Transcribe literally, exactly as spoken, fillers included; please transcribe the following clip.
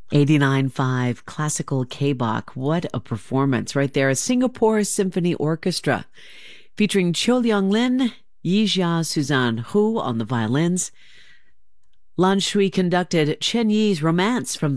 eighty-nine point five Classical K-Bach. What a performance right there. A Singapore Symphony Orchestra featuring Chiu Liang Lin, Yi Jia Suzanne Hu on the violins. Lan Shui conducted Chen Yi's Romance from